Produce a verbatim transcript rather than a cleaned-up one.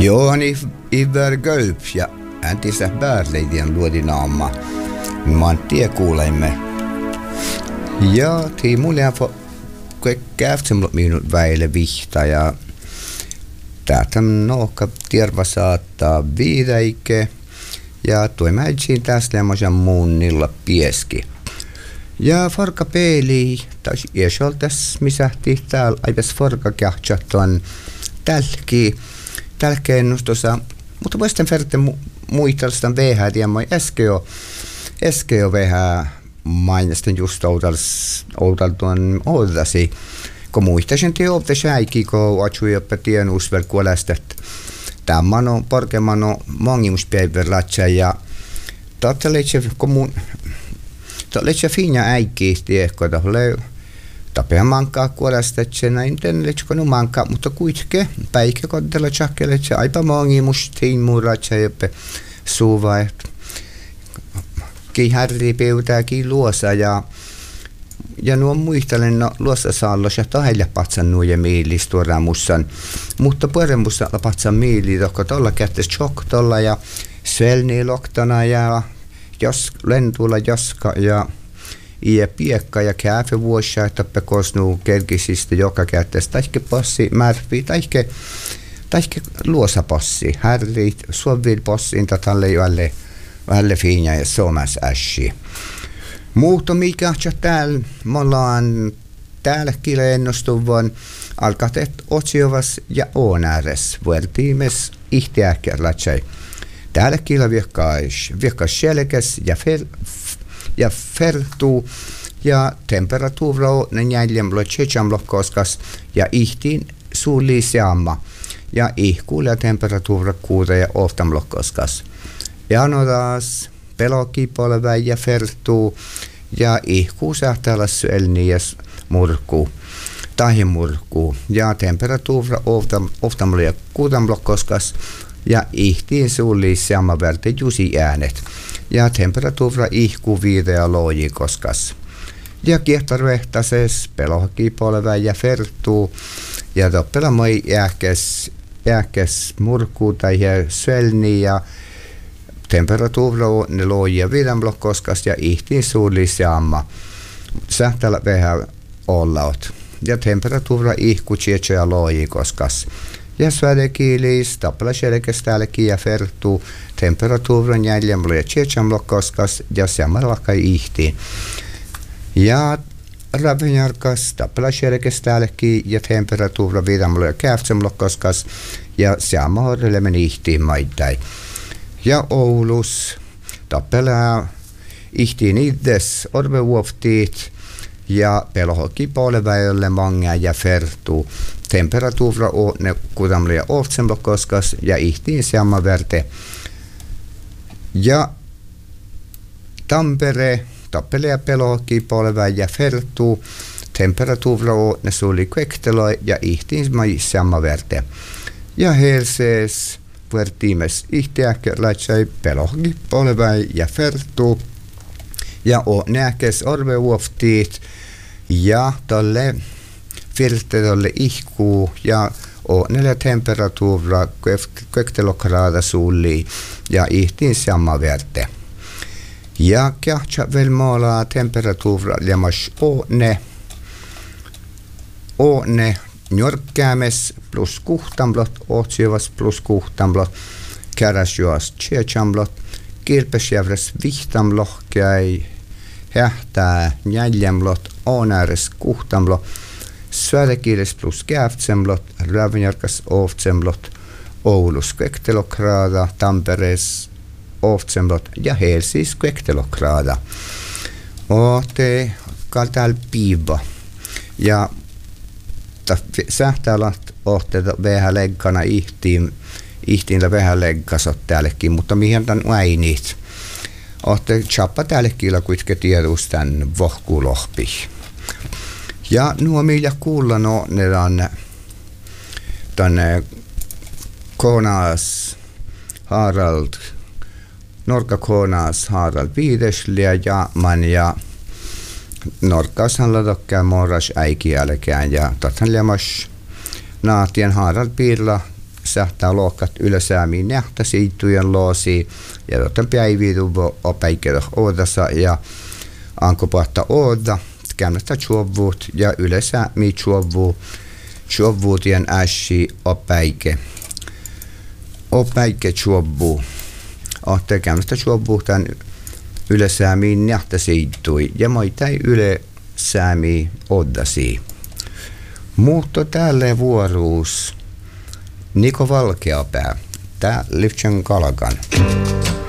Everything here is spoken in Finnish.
Johan iver göyp ja äntistä bärleidien luodinaamma. Man tie kuulemme. Ja tii mulle on käftsemlot minut väille vihta ja täältä nohka tierva saattaa viideike ja toi mäitsin tässä lemmoisen muunilla pieski. Ja farka peili, taas iesol tässä misähti täällä aibes farka kähtsät on tälki, tälki ennustossa, mutta voisin verran mu- muisteltaan vähän, ja mä äsken jo, äsken jo vähän mainostin just outalta tuon oudasi, kun muistaisin te olette säikin, kun atsui jopa tienusvel kuolesta, että tämä on parkeamman on mangimuspäivärlätsä ja tätä leitsä, kun mun Tämä oli se fina äikiisti ehkä, että oli tapea mankaa kuolesta, että se näin tenletsikö mankaa, mutta kuitenkin päikä kohdalla tjakkele, että se aipa mongi mustiin muratsa jopa suva, että kihärri peutääkin luossa ja ja nuo muistelen no, luossa saallossa tahille patsan nuoja miilis tuodaan mussan, mutta puoremussa patsan miili, tokko tuolla kättes tjokk tuolla ja svelni loktana ja jos lentuilla jaska ja ja piekka ja käfe vuosia että pekosnu kerkisistä joka kättestä taikki passi märvi taikki taikki luosa passi härrit suovil passin tatalle jolle välle fiina ja somas ässi muuta mikä täällä me ollaan täällä kilennostuvan alkatet otsiovas ja on ääres vuortiimes ihtiäkärlätsei täällä kila viekkais viekkais selkäs ja fer ja fertuu ja temperatuura on neljämlo tseitsemlo koskas ja ihtiin suuli seamma ja ihkuulla temperatuura kuuta ja oftamlo koskas ja no taas pelokipolve ja fertuu ja ihkuu sähtäällä syelni ja murkuu tahimurkuu ja temperatuura oftam oftamlo ja kuutamlo koskas ja ihtiin suuli seamma verte jusi äänet ja temperatuura ihkuu viide ja loji koskas. Ja kiehtarvehtases pelohkipolve ja fertuu ja toppela moi jääkes, jääkes murkuu tai svelni ja temperatuura ne loji ja viidemlo koskas ja ihtiin suuli seamma. Sähtäällä vähän ollaut. Ja temperatuura ihkuu tsietsä ja loji koskas. Ja svädekiilis, tappala selkäs täälläkin ja fertuu, temperatuuran jäljemlo ja tseitsemlo koskas ja samalla ihtiin. Ja ravinjarkas, tappala selkäs täälläkin ja temperatuura viidemlo ja käftsemlo koskas ja samalla meni ihtiin maittain. Ja Oulus, tappala ihtiin itses orvevuoftiit ja pelohokipolväjölle manga ja fertuu. Temperatuura on ne kuutamlo ja oftsemlo koskas ja ihtiin samma verte. Ja Tampere, tappele ja pelohokipolvä ja fertuu. Temperatuura on ne suuli kvektelo ja ihtiin samma verte. Ja Helsees vertiimes ihtiäkärlätsä pelohokipolvä ja fertuu. Ja on näkes orveuoftiit ja tolle filterolle ihkuu ja on neljä temperatuura kvektelograada suuli ja ihtiin samma verte. Ja kähtsä vel maala temperatuura lämmasone one njorkkäämes plus kuhtamblot, otsiovas plus kuhtamblot, käräsjuas tseetsamblot, kilpesjävres vihtamlohkäi, hähtää njäljemlot, onääres kuhtamblot, svädekiiles plus käftsemlot, ravinjarkas oftsemlot, Oulus kvektelograada, Tamperees oftsemlot ja Helsis kvektelograada. Ootte kaltaal piiva ja sähtäälat ootte vähän leggana ihtiin, ihtiinä vähän leggasot täällekin, mutta mihin tämän äinit. Ootte chappa täällekin kuitenkin tiedus tämän vohkulohpi. Ja nuo millä kuulla no ne on tänne Konas Harald Norka Konas Harald Viidesliä ja man ja Norkashan ladokkään morras äikiälkään ja tathan lämmas naatien Harald Piirla sähtää lohkat ylösäämiin nähtä siittujen loosi ja joten päiviituvo opäikero oodassa ja ankopahta ooda kämmästä chuovvuut ja ylösäämiin chuovvuu chuovvuutien äsi opäike opäike chuovvuu ohte kämmästä chuovvuutan ylösäämiin nähtä siittui ja moitai ylösäämiin oodasi. Muutto täällä vuoruus Niko Valkeapää, tää Liftsen Kalagan.